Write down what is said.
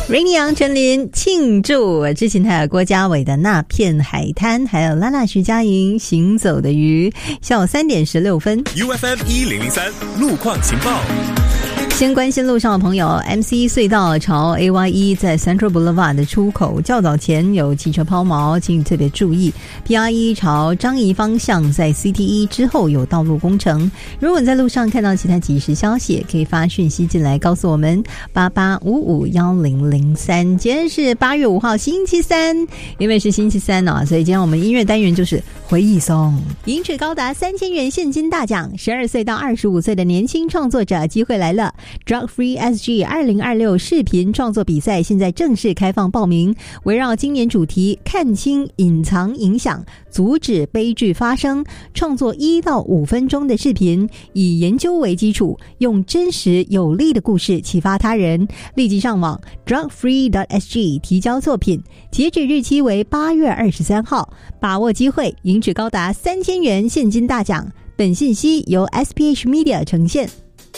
Rainy 杨丞琳庆祝之前还有郭家伟的那片海滩，还有拉拉徐佳莹行走的鱼。下午3点16分 UFM 1003路况情报。 先关心路上的朋友 ，MC 隧道朝 AY1 在 Central Boulevard 的出口较早前有汽车抛锚，请你特别注意。PR1 朝张仪方向在 CT1 之后有道路工程。如果你在路上看到其他即时消息，可以发讯息进来告诉我们88551003。今天是8月5号星期三，因为是星期三所以今天我们音乐单元就是回忆颂，赢取高达3000元现金大奖。12岁到25岁的年轻创作者机会来了。Drug Free SG 2026视频创作比赛现在正式开放报名，围绕今年主题看清隐藏影响，阻止悲剧发生，创作1到5分钟的视频，以研究为基础，用真实有力的故事启发他人。立即上网 drugfree.sg 提交作品，截止日期为8月23号，把握机会赢取高达3000元现金大奖。本信息由 SPH Media 呈现。